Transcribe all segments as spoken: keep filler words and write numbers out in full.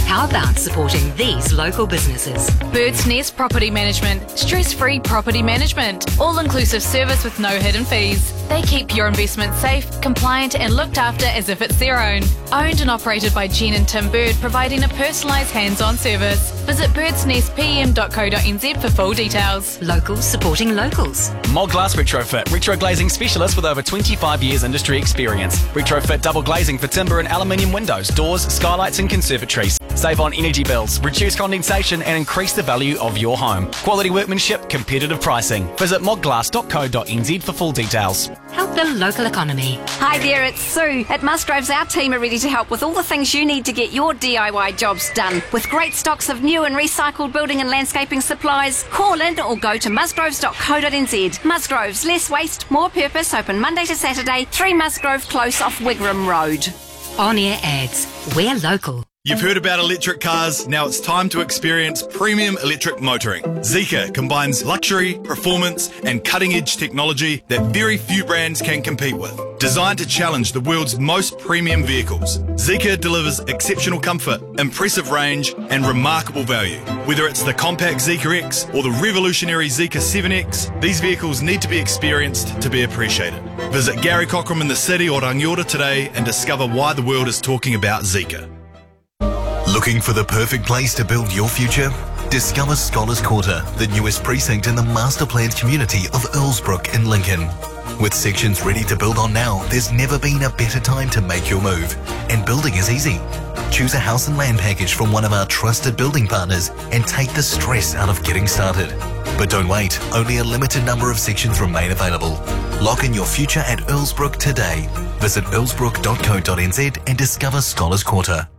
How about supporting these local businesses? Bird's Nest Property Management. Stress-free property management. All-inclusive service with no hidden fees. They keep your investment safe, compliant and looked after as if it's their own. Owned and operated by Jen and Tim Bird, providing a personalised hands-on service. Visit birds nest p m dot co dot n z for full details. Locals supporting locals. Mold Glass Retrofit. Retro glazing specialist with over twenty-five years industry experience. Retrofit double glazing for timber and aluminium windows, doors, skylights and conservatories. Save on energy bills, reduce condensation and increase the value of your home. Quality workmanship, competitive pricing. Visit modglass dot co dot n z for full details. Help the local economy. Hi there, it's Sue. At Musgroves, our team are ready to help with all the things you need to get your D I Y jobs done. With great stocks of new and recycled building and landscaping supplies, call in or go to musgroves dot co dot n z. Musgroves, less waste, more purpose, open Monday to Saturday, three Musgrove Close off Wigram Road. On-air ads. We're local. You've heard about electric cars, now it's time to experience premium electric motoring. Zeekr combines luxury, performance and cutting-edge technology that very few brands can compete with. Designed to challenge the world's most premium vehicles, Zeekr delivers exceptional comfort, impressive range and remarkable value. Whether it's the compact Zeekr X or the revolutionary Zeekr seven X, these vehicles need to be experienced to be appreciated. Visit Gary Cockram in the city or Rangiora today and discover why the world is talking about Zeekr. Looking for the perfect place to build your future? Discover Scholars Quarter, the newest precinct in the master planned community of Earlsbrook in Lincoln. With sections ready to build on now, there's never been a better time to make your move. And building is easy. Choose a house and land package from one of our trusted building partners and take the stress out of getting started. But don't wait, only a limited number of sections remain available. Lock in your future at Earlsbrook today. Visit earlsbrook dot co dot n z and discover Scholars Quarter.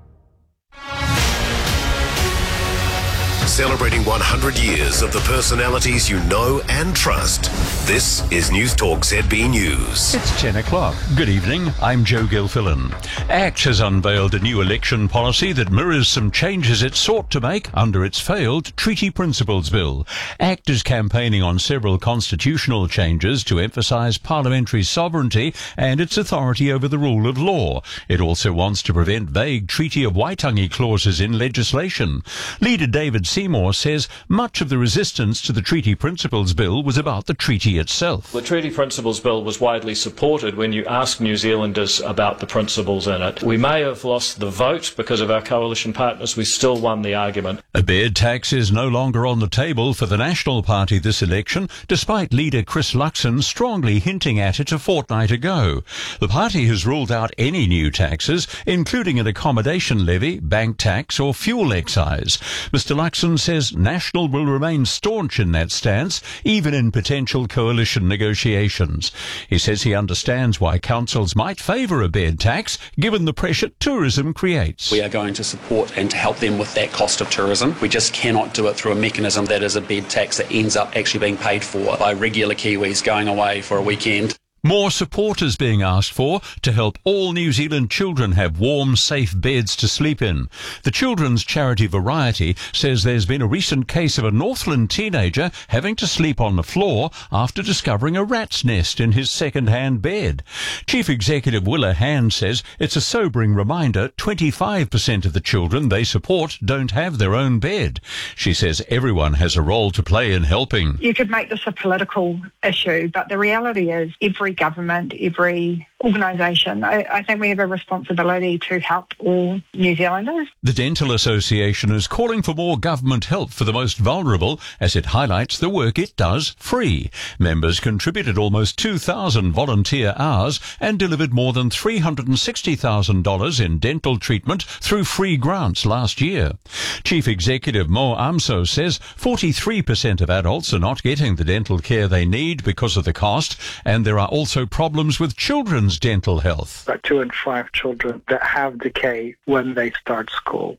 Celebrating one hundred years of the personalities you know and trust. This is News Talk Z B News. It's ten o'clock. Good evening, I'm Joe Gilfillan. ACT has unveiled a new election policy that mirrors some changes it sought to make under its failed Treaty Principles Bill. ACT is campaigning on several constitutional changes to emphasise parliamentary sovereignty and its authority over the rule of law. It also wants to prevent vague Treaty of Waitangi clauses in legislation. Leader David Seymour says much of the resistance to the Treaty Principles Bill was about the treaty itself. The Treaty Principles Bill was widely supported when you ask New Zealanders about the principles in it. We may have lost the vote because of our coalition partners. We still won the argument. A bed tax is no longer on the table for the National Party this election, despite leader Chris Luxon strongly hinting at it a fortnight ago. The party has ruled out any new taxes, including an accommodation levy, bank tax or fuel excise. Mister Luxon says National will remain staunch in that stance, even in potential coalition negotiations. He says he understands why councils might favour a bed tax, given the pressure tourism creates. We are going to support and to help them with that cost of tourism. We just cannot do it through a mechanism that is a bed tax that ends up actually being paid for by regular Kiwis going away for a weekend. More support is being asked for to help all New Zealand children have warm, safe beds to sleep in. The children's charity Variety says there's been a recent case of a Northland teenager having to sleep on the floor after discovering a rat's nest in his second-hand bed. Chief Executive Willa Hand says it's a sobering reminder twenty-five percent of the children they support don't have their own bed. She says everyone has a role to play in helping. You could make this a political issue, but the reality is every government, every organisation, I, I think we have a responsibility to help all New Zealanders. The Dental Association is calling for more government help for the most vulnerable as it highlights the work it does free. Members contributed almost two thousand volunteer hours and delivered more than three hundred sixty thousand dollars in dental treatment through free grants last year. Chief Executive Mo Amso says forty-three percent of adults are not getting the dental care they need because of the cost, and there are also problems with children's dental health. About two in five children that have decay when they start school.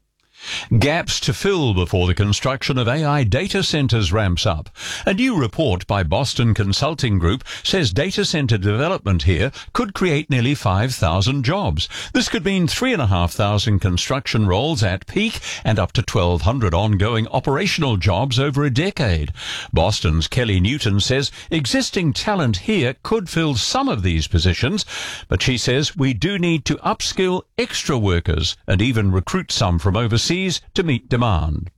Gaps to fill before the construction of A I data centres ramps up. A new report by Boston Consulting Group says data centre development here could create nearly five thousand jobs. This could mean three thousand five hundred construction roles at peak and up to twelve hundred ongoing operational jobs over a decade. Boston's Kelly Newton says existing talent here could fill some of these positions, but she says we do need to upskill extra workers and even recruit some from overseas overseas to meet demand.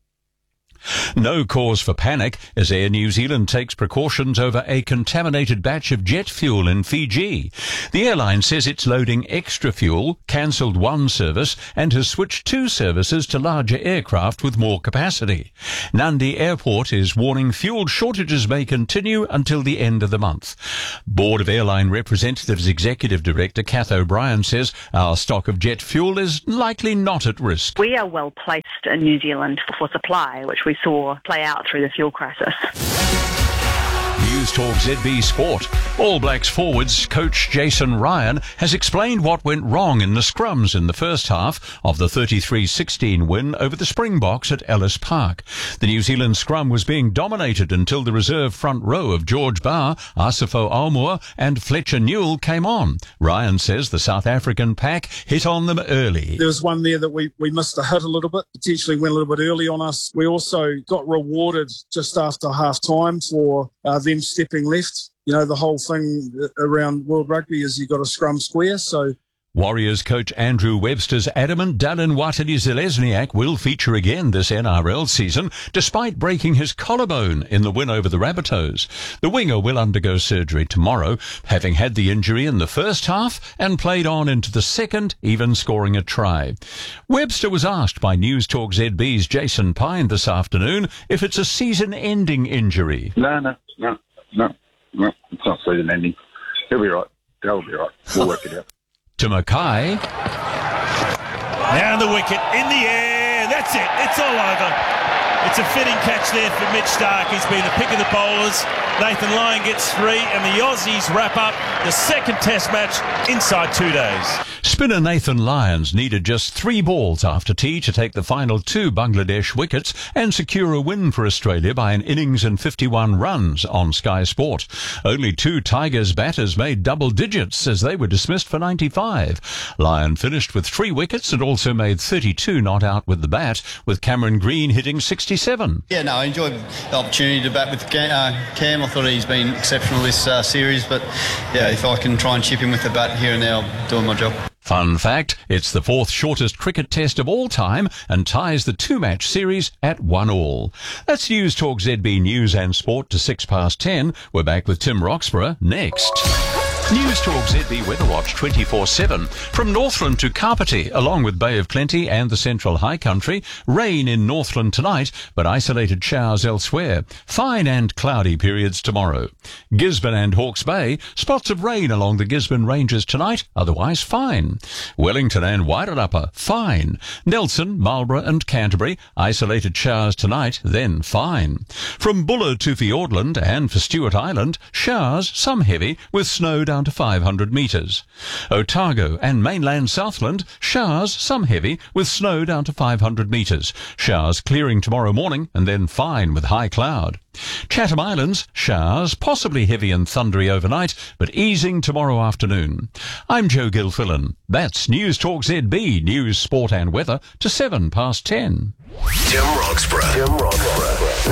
No cause for panic as Air New Zealand takes precautions over a contaminated batch of jet fuel in Fiji. The airline says it's loading extra fuel, cancelled one service, and has switched two services to larger aircraft with more capacity. Nandi Airport is warning fuel shortages may continue until the end of the month. Board of Airline Representatives Executive Director Kath O'Brien says our stock of jet fuel is likely not at risk. We are well placed in New Zealand for supply, which we saw play out through the fuel crisis. News Talk Z B Sport. All Blacks forwards coach Jason Ryan has explained what went wrong in the scrums in the first half of the thirty-three sixteen win over the Springboks at Ellis Park. The New Zealand scrum was being dominated until the reserve front row of George Barr, Asafo Aumua and Fletcher Newell came on. Ryan says the South African pack hit on them early. There was one there that we, we missed a hit a little bit, potentially went a little bit early on us. We also got rewarded just after half time for uh, them stepping left. You know, the whole thing around World Rugby is you got a scrum square, so... Warriors coach Andrew Webster's adamant Dallin Watene-Zelezniak will feature again this N R L season, despite breaking his collarbone in the win over the Rabbitohs. The winger will undergo surgery tomorrow, having had the injury in the first half and played on into the second, even scoring a try. Webster was asked by News Talk Z B's Jason Pine this afternoon if it's a season-ending injury. No, no, no, no, no, it's not season-ending. He'll be right. He'll be right. We'll work it out. To Mackay. Now the wicket, in the air, that's it, it's all over. It's a fitting catch there for Mitch Stark. He's been the pick of the bowlers. Nathan Lyon gets three, and the Aussies wrap up the second test match inside two days. Spinner Nathan Lyons needed just three balls after tea to take the final two Bangladesh wickets and secure a win for Australia by an innings and fifty-one runs on Sky Sport. Only two Tigers batters made double digits as they were dismissed for ninety-five. Lyon finished with three wickets and also made thirty-two not out with the bat, with Cameron Green hitting sixty-seven. Yeah, no, I enjoyed the opportunity to bat with uh, Cam. I thought he's been exceptional this uh, series, but yeah, if I can try and chip him with the bat here and there, I'll do my job. Fun fact, it's the fourth shortest cricket test of all time and ties the two-match series at one all. That's News Talk Z B News and Sport to six past ten. We're back with Tim Roxburgh next. News Talk Z B Weather Watch twenty-four seven. From Northland to Kapiti, along with Bay of Plenty and the Central High Country, rain in Northland tonight, but isolated showers elsewhere. Fine and cloudy periods tomorrow. Gisborne and Hawke's Bay, spots of rain along the Gisborne Ranges tonight, otherwise fine. Wellington and Wairarapa, fine. Nelson, Marlborough and Canterbury, isolated showers tonight, then fine. From Buller to Fiordland and for Stewart Island, showers, some heavy, with snow down to five hundred metres. Otago and mainland Southland, showers, some heavy, with snow down to five hundred metres. Showers clearing tomorrow morning and then fine with high cloud. Chatham Islands, showers, possibly heavy and thundery overnight, but easing tomorrow afternoon. I'm Joe Gilfillan. That's News Talk Z B, News, Sport and Weather to seven past ten. Tim Roxburgh. Tim Roxburgh.